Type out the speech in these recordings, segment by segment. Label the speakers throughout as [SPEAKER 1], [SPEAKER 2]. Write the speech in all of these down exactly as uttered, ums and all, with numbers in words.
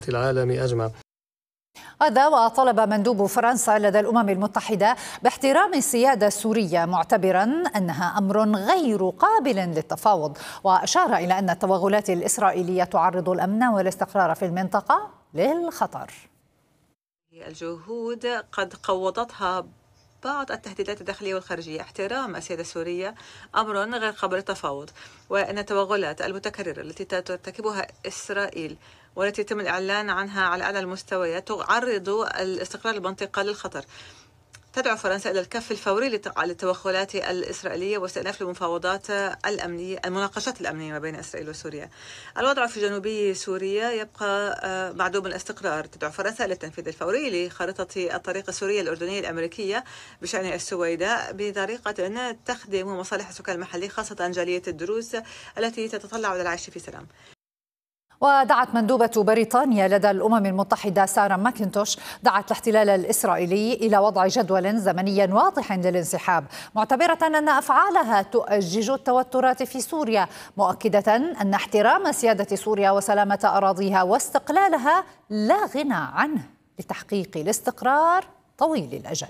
[SPEAKER 1] العالم أجمع.
[SPEAKER 2] هذا وطلب مندوب فرنسا لدى الأمم المتحدة باحترام السيادة السورية، معتبرا أنها أمر غير قابل للتفاوض، وأشار إلى أن التوغلات الإسرائيلية تعرض الأمن والاستقرار في المنطقة للخطر.
[SPEAKER 3] الجهود قد قوضتها بعض التهديدات الداخلية والخارجية. احترام السيادة السورية أمر غير قابل للتفاوض، وأن التوغلات المتكررة التي ترتكبها إسرائيل والتي يتم الإعلان عنها على أعلى المستويات تعرض الاستقرار المنطقة للخطر. تدعو فرنسا إلى الكف الفوري للتوغلات الإسرائيلية واستئناف المفاوضات الأمنية المناقشات الأمنية ما بين إسرائيل وسوريا. الوضع في جنوبي سوريا يبقى معدوم الاستقرار. تدعو فرنسا إلى التنفيذ الفوري لخارطة الطريق السورية الأردنية الأمريكية بشأن السويداء بطريقة تخدم مصالح السكان المحلي، خاصة جالية الدروز التي تتطلع إلى العيش في سلام.
[SPEAKER 2] ودعت مندوبة بريطانيا لدى الأمم المتحدة سارة ماكنتوش دعت الاحتلال الإسرائيلي إلى وضع جدول زمني واضح للانسحاب، معتبرة أن أفعالها تؤجج التوترات في سوريا، مؤكدة أن احترام سيادة سوريا وسلامة أراضيها واستقلالها لا غنى عنه لتحقيق الاستقرار طويل الأجل.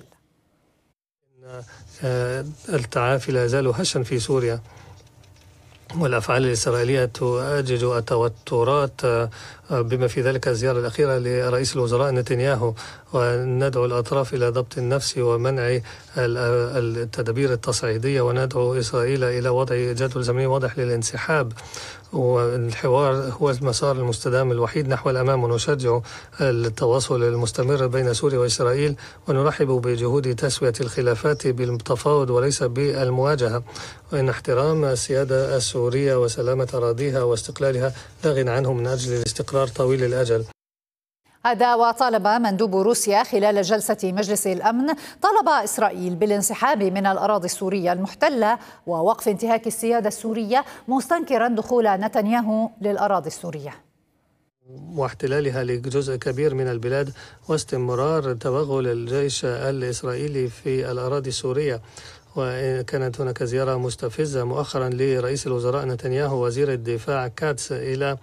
[SPEAKER 1] التعافي لا يزال هشا في سوريا، والأفعال الإسرائيلية تؤجج التوترات بما في ذلك الزيارة الأخيرة لرئيس الوزراء نتنياهو. وندعو الأطراف إلى ضبط النفس ومنع التدابير التصعيدية، وندعو إسرائيل إلى وضع جدول زمني واضح للانسحاب. والحوار هو المسار المستدام الوحيد نحو الأمام، ونشجع التواصل المستمر بين سوريا وإسرائيل، ونرحب بجهود تسوية الخلافات بالتفاوض وليس بالمواجهة، وإن احترام السيادة السورية وسلامة أراضيها واستقلالها لا غنى عنه من أجل الاستقرار طويل الأجل.
[SPEAKER 2] هذا وطالب مندوب روسيا خلال جلسة مجلس الأمن طلب إسرائيل بالانسحاب من الأراضي السورية المحتلة ووقف انتهاك السيادة السورية، مستنكرا دخول نتنياهو للأراضي السورية
[SPEAKER 1] واحتلالها لجزء كبير من البلاد، واستمرار توغل الجيش الإسرائيلي في الأراضي السورية. وكانت هناك زيارة مستفزة مؤخرا لرئيس الوزراء نتنياهو وزير الدفاع كاتس إلى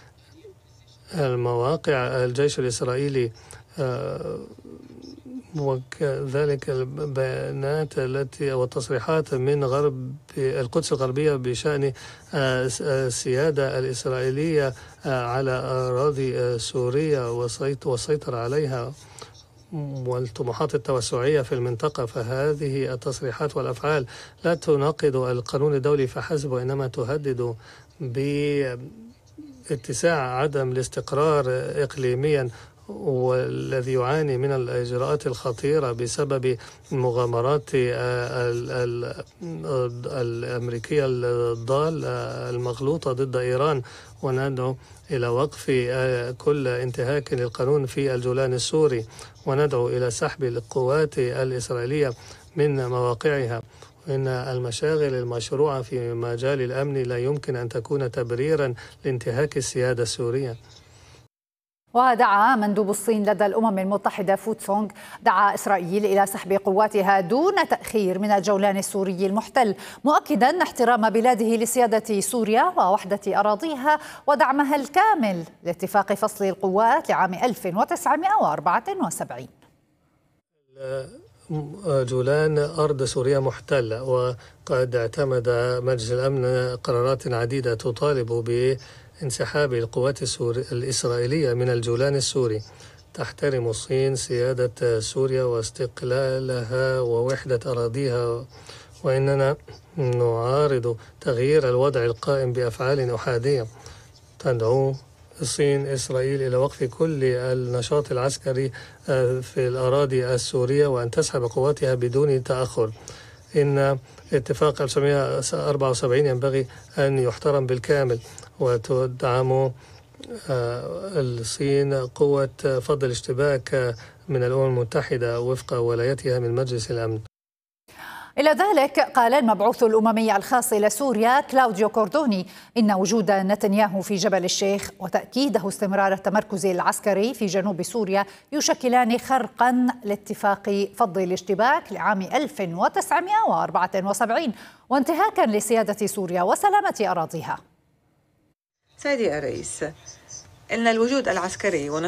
[SPEAKER 1] المواقع الجيش الإسرائيلي، وكذلك البيانات التي والتصريحات من غرب القدس الغربية بشأن السيادة الإسرائيلية على أراضي سوريا والسيطرة عليها والطموحات التوسعية في المنطقة. فهذه التصريحات والأفعال لا تناقض القانون الدولي فحسب، وإنما تهدد باتساع عدم الاستقرار إقليميا، والذي يعاني من الإجراءات الخطيرة بسبب المغامرات الأمريكية الضالة المغلوطة ضد إيران. وندعو إلى وقف كل انتهاك للقانون في الجولان السوري، وندعو إلى سحب القوات الإسرائيلية من مواقعها. إن المشاغل المشروعة في مجال الأمن لا يمكن أن تكون تبريرا لانتهاك السيادة السورية.
[SPEAKER 2] ودعا مندوب الصين لدى الأمم المتحدة فو تسونغ دعا إسرائيل إلى سحب قواتها دون تأخير من الجولان السوري المحتل، مؤكدا احترام بلاده لسيادة سوريا ووحدة أراضيها ودعمها الكامل لاتفاق فصل القوات لعام ألف وتسعمائة وأربعة وسبعين.
[SPEAKER 1] جولان أرض سوريا محتلة، وقد اعتمد مجلس الأمن قرارات عديدة تطالب ب انسحاب القوات الإسرائيلية من الجولان السوري. تحترم الصين سيادة سوريا واستقلالها ووحدة أراضيها، وإننا نعارض تغيير الوضع القائم بأفعال أحادية. تدعو الصين إسرائيل إلى وقف كل النشاط العسكري في الأراضي السورية وأن تسحب قواتها بدون تأخر. إن اتفاق ألف وتسعمائة وأربعة وسبعين ينبغي أن يحترم بالكامل، وتدعم الصين قوة فض الاشتباك من الأمم المتحدة وفق ولايتها من مجلس الأمن.
[SPEAKER 2] إلى ذلك قال المبعوث الأممي الخاص إلى سوريا كلاوديو كوردوني إن وجود نتنياهو في جبل الشيخ وتأكيده استمرار التمركز العسكري في جنوب سوريا يشكلان خرقا لاتفاق فض الاشتباك لعام ألف وتسعمائة وأربعة وسبعين وانتهاكا لسيادة سوريا وسلامة أراضيها.
[SPEAKER 3] سيدي الرئيس، إن الوجود العسكري